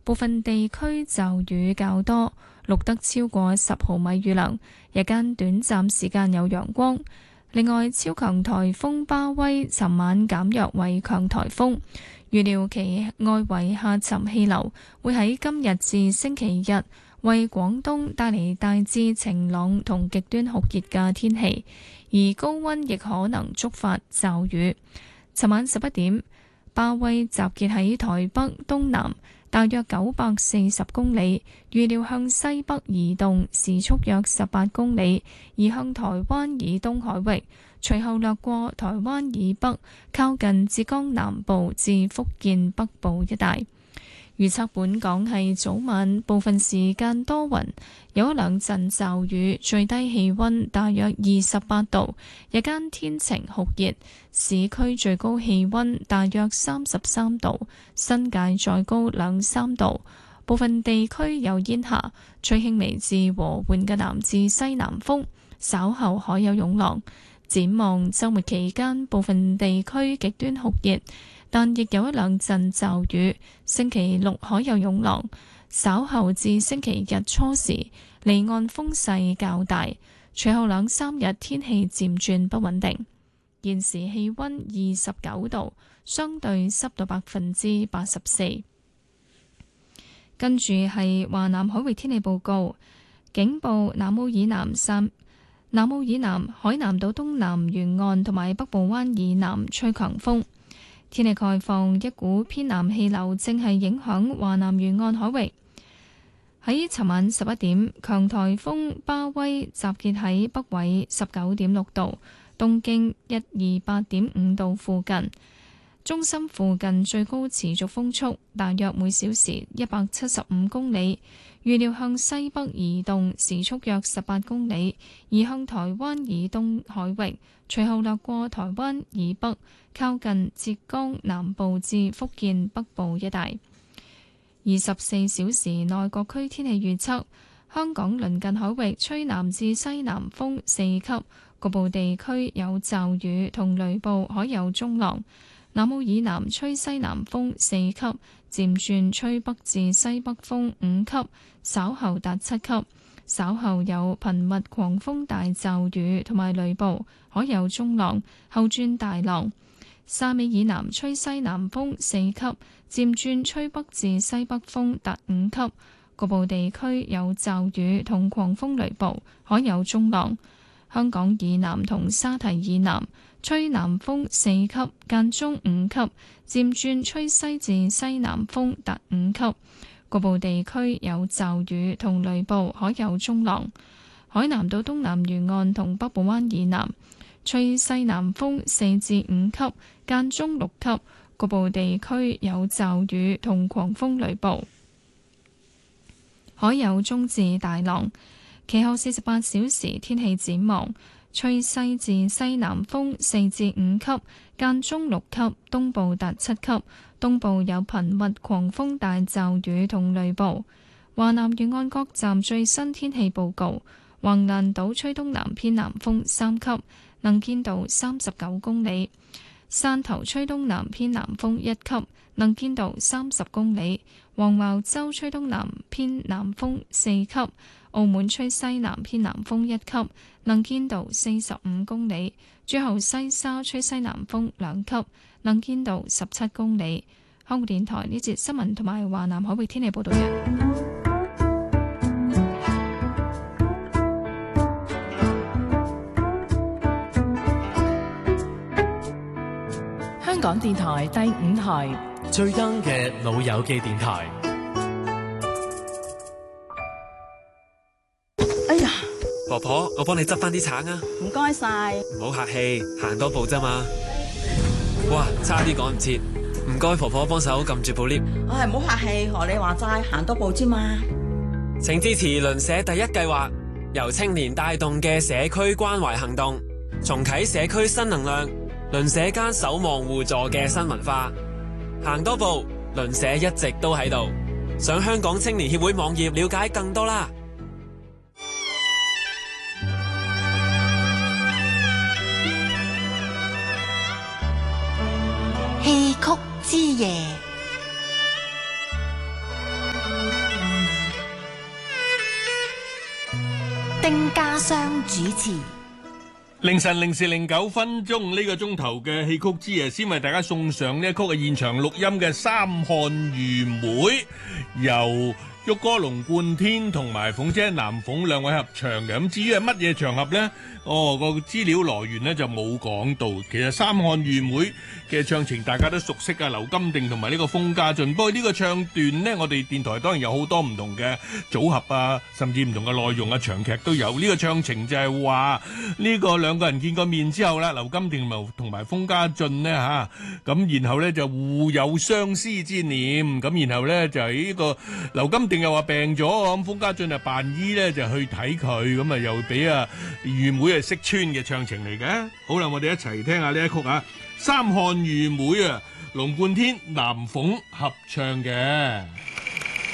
部分地區驟雨較多，錄得超過10毫米雨量。日間短暫時間有陽光。另外，超強颱風巴威尋晚減弱為強颱風，預料其外圍下沉氣流會喺今日至星期日為廣東帶嚟大致晴朗同極端酷熱嘅天氣，而高溫亦可能觸發驟雨。尋晚11點，巴威集結喺台北東南大約940公里，預料向西北移動，時速約18公里，移向台灣以東海域，隨後掠過台灣以北，靠近浙江南部至福建北部一帶。預測本港係早晚部分時間多雲，有一兩陣驟雨，最低氣溫大約28度，日間天晴酷熱，市區最高氣溫大約33度，新界再高2-3度，部分地區有煙霞，吹輕微至和緩嘅南至西南風，稍後海有湧浪。展望週末期間，部分地區極端酷熱，但亦有一兩陣驟雨。星期六海有湧浪，稍後至星期日初時離岸風勢較大，隨後2-3日天氣漸轉不穩定。現時氣溫29度，相對濕度84%。跟住係華南海域天氣報告，警報南澳以南海南島東南沿岸同埋北部灣以南吹強風。天氣概況，一股偏南氣流正係影響華南沿岸海域。喺尋晚11點，強颱風巴威集結喺北緯19.6度、東經128.5度附近。中心附近最高持續風速大約每小時175公里，預料向西北移動，時速約18公里，移向台灣以東海域，隨後掠過台灣以北，靠近浙江南部至福建北部一帶。24小時內各區天氣預測：香港鄰近海域吹南至西南風4級，局部地區有驟雨同雷暴，海有中浪。南澳以南吹西南風4級，漸轉吹北至西北風5級，稍後達7級。稍後有頻密狂風大驟雨同埋雷暴，海有中浪，後轉大浪。沙尾以南吹西南風4級，漸轉吹北至西北風達5級，局部地區有驟雨同狂風雷暴，海有中浪。香港以南同沙堤以南吹南風4級，間中5級，漸轉吹西至西南風達5級，局部地區有驟雨同雷暴，海有中浪。海南島東南沿岸同北部灣以南吹西南風4至5級，間中6級，局部地區有驟雨同狂風雷暴，海有中至大浪。其後48小時天氣展望：吹西至西南風4至5級，間中6級，東部達7級，東部有頻密狂風大驟雨同雷暴。華南沿岸各站最新天氣報告：橫瀾島吹東南偏南風3級，能見度39公里；汕頭吹東南偏南風1級，能見度30公里；黃茅洲吹東南偏南風4級；澳門吹西南偏南風1級，能見度45公里；最後西沙吹西南風2級，能見度17公里。香港電台呢節新聞同埋華南海域天氣報道完。 香港電台第5台最 young 嘅老友記電台。 哎呀， 婆婆，我幫你執翻啲橙啊！ 唔該晒。 唔好客氣，行多步啫嘛。哇，差啲趕唔切，唔該婆婆幫手撳住部 lift。 唉，唔好客氣，學你話齋，行多步啫嘛。 請支持鄰舍第一計劃，由青年帶動嘅社區關懷行動，重啟社區新能量，鄰舍間守望互助嘅新文化。行多步，鄰舍一直都喺度。上香港青年協會網頁了解更多啦。 戲曲之夜， 丁家雙主持。 凌晨0:09呢個鐘頭嘅戲曲之夜，先為大家送上呢一曲嘅現場錄音嘅《三漢愚昧》，由旭哥龍貫天同埋鳳姐南鳳兩位合唱嘅。咁至於係乜嘢場合呢？個資料來源呢就冇講到。其實《三漢愚昧》嘅唱情大家都熟悉啊，劉金定同埋呢個封家俊。不過呢個唱段呢，我哋電台當然有好多唔同嘅組合啊，甚至唔同嘅內容啊，長劇都有。呢個唱情就係話呢個兩個人見過面之後啦，劉金定同埋封家俊呢，咁然後呢就互有相思之念。咁然後呢就係呢個劉金定又話病咗，咁封家俊就扮醫呢就去睇佢，咁啊又俾愚昧識穿嘅唱情嚟嘅。好啦，我哋一齊聽下呢一曲啊，《三漢愚昧》啊，龍貫天南鳳合唱嘅。